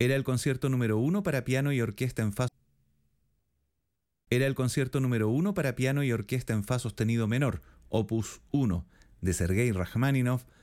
Era el concierto número 1 para piano y orquesta en fa. Era el concierto número 1 para piano y orquesta en fa sostenido menor, opus 1, de Sergei Rachmaninoff,